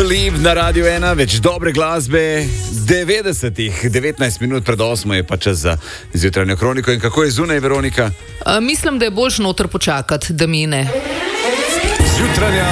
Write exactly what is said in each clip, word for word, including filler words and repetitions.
Believe na Radio ena, več dobre glasbe devetdesetih, devetnajst minut pred osmo je pa čas za zjutranjo kroniko. In kako je zunaj, Veronika? A, mislim, da je boljš noter počakati, da mine. Zjutranja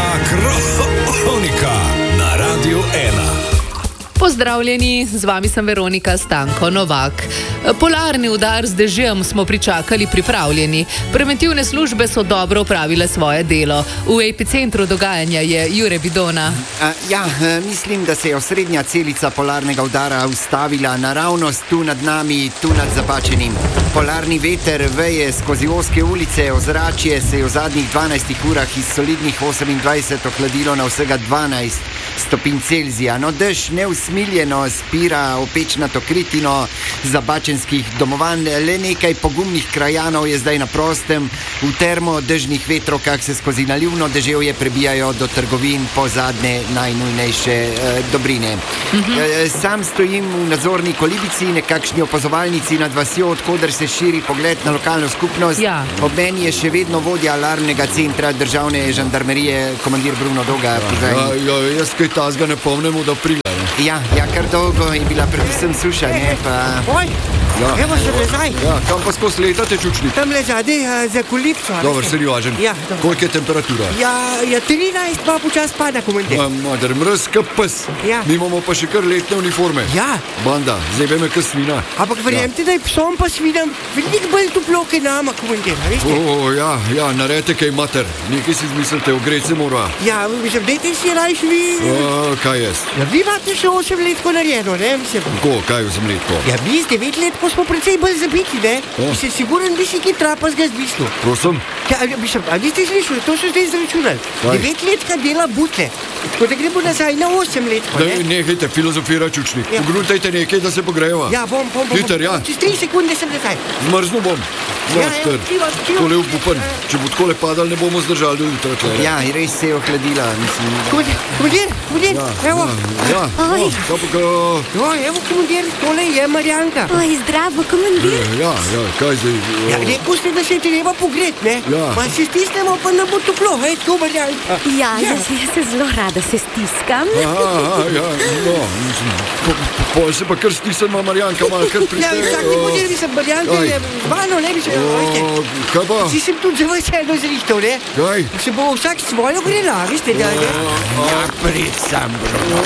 kronika na Radio ena. Pozdravljeni, z vami sem Veronika Stanko Novak. Polarni udar z dežjem smo pričakali pripravljeni. Preventivne službe so dobro opravile svoje delo. V epicentru dogajanja je Jure Bidona. A, ja, mislim, da se je osrednja celica polarnega udara ustavila naravnost tu nad nami, tu nad Zapačenim. Polarni veter veje skozi ozke ulice, ozračje se je v zadnjih dvanajstih urah iz solidnih osemindvajset ohladilo na vsega dvanajst stopinj Celzija. No, dež neusmiljeno spira opečnato kritino zabačenskih domovanj. Le nekaj pogumnih krajanov je zdaj na prostem v termodežnih vetrokah, se skozi nalivno deževje prebijajo do trgovin po zadnje najnujnejše eh, dobrine. Mhm. Eh, sam stojim v nadzorni kolibici, nekakšni opazovalnici nad vasjo, odkoder se širi pogled na lokalno skupnost. Ja. Ob meni je še vedno vodja alarmnega centra državne žandarmerije, komandir Bruno Doga. Ja, ja, jaz kaj tazga ne pomnemo, da pride. Ja, ja, kar dolgo je bila predvsem suša, ne pa... Oj, Ja. evo se nazaj. Ja, kam pa skozi letate, čučnik? Tam le zadej uh, za kolipco. Dobar, seriožen. Ja, dobro. Koliko je temperatura? Ja, ja, trinajst pa počas pada, komandir. Ma, madar, mrz ka pes. Ja. Mi imamo pa še kar letne uniforme. Ja. Banda, zebe me ka svina. Ampak verjemite, da je psom pa svinam veliko bolj toplo, kaj nama, komandir, veste? O, ja, ja, naredite kaj mater. Nekaj si izmislite, ogreti se mora. Ja, mislim, dajte si rajš vi... O, kaj jaz? Ja, vi imate še osem letko narejeno, ne, mislim. Ko, kaj vzem letko? Ja, mi z devet letko smo precej bolj zabiti, ne? Ja. Mislim, siguren bi si ki trapazga zbislil. Prosim? Ja, mislim, a niste slišali, to so zdaj izračunali. Kaj? Devet letka dela butle. Tako da gremo nazaj na osem letko, Daj, ne? nehajte filozofirati, čučnik. Ja. Pogruntajte nekaj, da se pogrejeva. Ja, bom, bom, bom. Hiter, ja. Čez tri sekunde sem nazaj. Zmrznu bom. Ja, ja, Mater, krivo, krivo. tole upupen. Če bo takole padal, ne bomo zdržali do jutra. tle. Ja, res se je ohladila, mislim. Komandir, komandir, komandir, evo. Ja, Oj. ja, ja, pa ka... Jo, evo, komandir, tole je Marjanka. Oj, zdravo, komandir. Ja, ja, kaj zdaj? Ja, rekel ste, da se je treba pogret, ne? Ja. Pa se stisnemo, pa nam bo toplo, hej, tako Marjanka. Ja, jaz, jaz se zelo rada se stiskam. Aha, ja, no, mislim, po- pol se pa kar stisnemo, Marjanka, malo kar Ja, pritegne. vsak ti komandir, mislim, Marjanka Aj. je zvano, ne bi se, veste. O, kaj pa? Si sem tudi za vas eno zrihtal, ne? Kaj? Se bo vsak svojo grela, veste, da ne? Ja, prid sem, Bruno.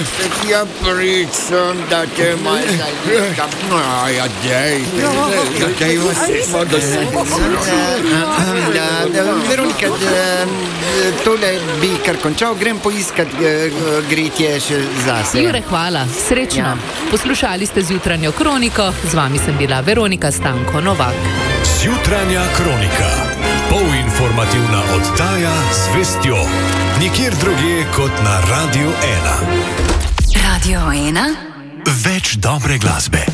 Ja, prid sem, da te malo zaliskam. Ja, dej. Ja, dej vas. Ma, da se... Da, da, Veronika, da, tole bi kar končal, grem poiskat eh, gretje še zase. Jure, hvala, srečno. Poslušali ste zjutranjo kroniko, z vami sem bila Veronika Stanko Novak. Zjutranja kronika. Polinformativna oddaja z vestjo. Nikjer drugje kot na Radio ena. Radio ena. Več dobre glasbe.